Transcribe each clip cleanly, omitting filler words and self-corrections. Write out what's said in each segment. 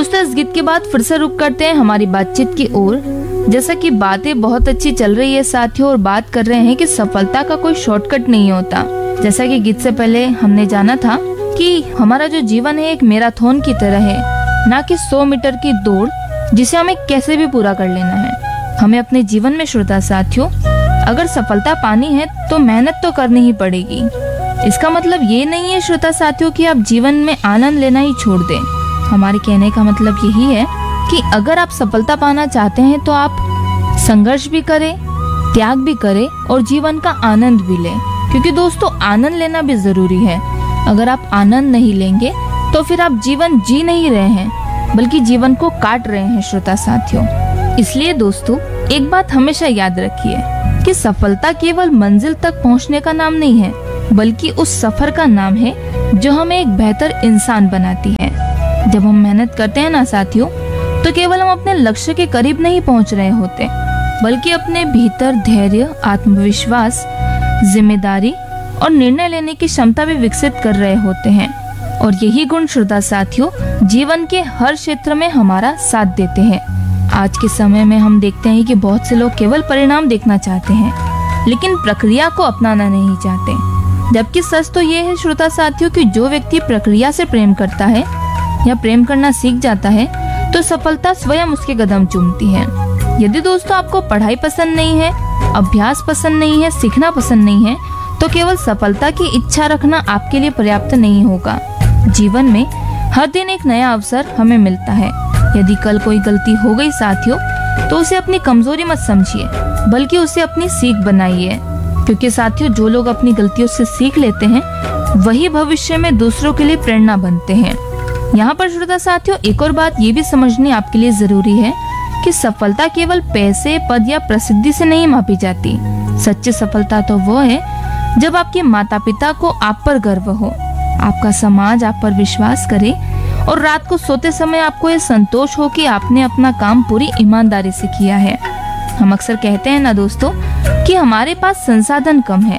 दोस्तों इस गीत के बाद फिर से रुक करते हैं हमारी बातचीत की ओर। जैसा कि बातें बहुत अच्छी चल रही है साथियों, और बात कर रहे हैं कि सफलता का कोई शॉर्टकट नहीं होता। जैसा कि गीत से पहले हमने जाना था कि हमारा जो जीवन है एक मैराथन की तरह है, ना कि 100 मीटर की दौड़ जिसे हमें कैसे भी पूरा कर लेना है। हमें अपने जीवन में श्रोता साथियों अगर सफलता पानी है तो मेहनत तो करनी ही पड़ेगी। इसका मतलब ये नहीं है श्रोता साथियों कि आप जीवन में आनंद लेना ही छोड़ दें। हमारे कहने का मतलब यही है कि अगर आप सफलता पाना चाहते हैं तो आप संघर्ष भी करें, त्याग भी करें और जीवन का आनंद भी लें, क्योंकि दोस्तों आनंद लेना भी जरूरी है। अगर आप आनंद नहीं लेंगे तो फिर आप जीवन जी नहीं रहे हैं बल्कि जीवन को काट रहे हैं श्रोता साथियों। इसलिए दोस्तों एक बात हमेशा याद रखिए कि सफलता केवल मंजिल तक पहुंचने का नाम नहीं है, बल्कि उस सफर का नाम है जो हमें एक बेहतर इंसान बनाती है। जब हम मेहनत करते हैं ना साथियों, तो केवल हम अपने लक्ष्य के करीब नहीं पहुंच रहे होते, बल्कि अपने भीतर धैर्य, आत्मविश्वास, जिम्मेदारी और निर्णय लेने की क्षमता भी विकसित कर रहे होते हैं। और यही गुण श्रोता साथियों जीवन के हर क्षेत्र में हमारा साथ देते हैं। आज के समय में हम देखते हैं कि बहुत से लोग केवल परिणाम देखना चाहते हैं, लेकिन प्रक्रिया को अपनाना नहीं चाहते। जबकि सच तो ये है श्रोता साथियों कि जो व्यक्ति प्रक्रिया से प्रेम करता है या प्रेम करना सीख जाता है तो सफलता स्वयं उसके कदम चूमती है। यदि दोस्तों आपको पढ़ाई पसंद नहीं है, अभ्यास पसंद नहीं है, सीखना पसंद नहीं है, तो केवल सफलता की इच्छा रखना आपके लिए पर्याप्त नहीं होगा। जीवन में हर दिन एक नया अवसर हमें मिलता है। यदि कल कोई गलती हो गई साथियों, तो उसे अपनी कमजोरी मत समझिए, बल्कि उसे अपनी सीख बनाइए। क्योंकि साथियों जो लोग अपनी गलतियों से सीख लेते हैं वही भविष्य में दूसरों के लिए प्रेरणा बनते हैं। यहाँ पर श्रोता साथियों एक और बात ये भी समझनी आपके लिए जरूरी है कि सफलता केवल पैसे, पद या प्रसिद्धि से नहीं मापी जाती। सच्ची सफलता तो वो है जब आपके माता पिता को आप पर गर्व हो, आपका समाज आप पर विश्वास करे और रात को सोते समय आपको ये संतोष हो कि आपने अपना काम पूरी ईमानदारी से किया है। हम अक्सर कहते हैं ना दोस्तों कि हमारे पास संसाधन कम है,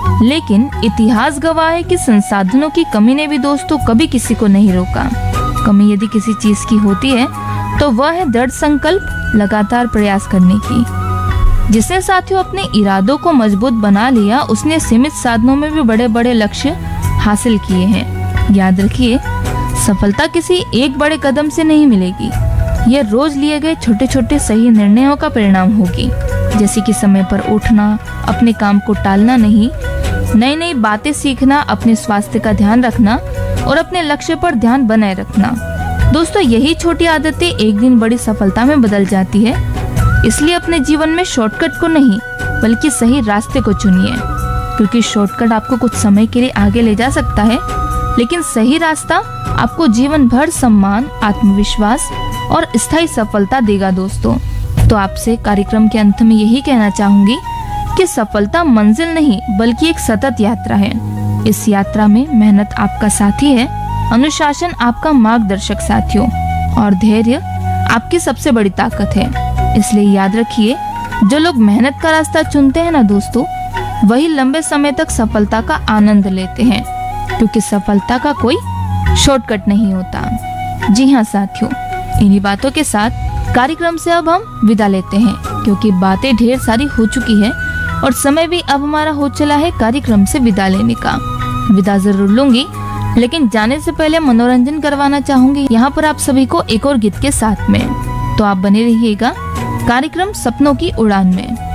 लेकिन इतिहास गवाह है कि संसाधनों की कमी ने भी दोस्तों कभी किसी को नहीं रोका। कमी यदि किसी चीज की होती है तो वह है दृढ़ संकल्प, लगातार प्रयास करने की। जिसने साथियों अपने इरादों को मजबूत बना लिया, उसने सीमित साधनों में भी बड़े बड़े लक्ष्य हासिल किए हैं। याद रखिए सफलता किसी एक बड़े कदम से नहीं मिलेगी, यह रोज लिए गए छोटे छोटे सही निर्णयों का परिणाम होगी। जैसे कि समय पर उठना, अपने काम को टालना नहीं, नई नई बातें सीखना, अपने स्वास्थ्य का ध्यान रखना और अपने लक्ष्य पर ध्यान बनाए रखना। दोस्तों यही छोटी आदतें एक दिन बड़ी सफलता में बदल जाती है। इसलिए अपने जीवन में शॉर्टकट को नहीं बल्कि सही रास्ते को चुनिए, क्योंकि शॉर्टकट आपको कुछ समय के लिए आगे ले जा सकता है, लेकिन सही रास्ता आपको जीवन भर सम्मान, आत्मविश्वास और स्थायी सफलता देगा दोस्तों। तो आपसे कार्यक्रम के अंत में यही कहना चाहूंगी कि सफलता मंजिल नहीं बल्कि एक सतत यात्रा है। इस यात्रा में मेहनत आपका साथी है, अनुशासन आपका मार्गदर्शक साथियों और धैर्य आपकी सबसे बड़ी ताकत है। इसलिए याद रखिए जो लोग मेहनत का रास्ता चुनते हैं ना दोस्तों, वही लंबे समय तक सफलता का आनंद लेते हैं, क्योंकि सफलता का कोई शॉर्टकट नहीं होता। जी हाँ साथियों, इन्हीं बातों के साथ कार्यक्रम से अब हम विदा लेते हैं, क्योंकि बातें ढेर सारी हो चुकी है और समय भी अब हमारा हो चला है कार्यक्रम से विदा लेने का। विदा जरूर लूंगी, लेकिन जाने से पहले मनोरंजन करवाना चाहूंगी यहाँ पर आप सभी को एक और गीत के साथ में। तो आप बने रहिएगा कार्यक्रम सपनों की उड़ान में।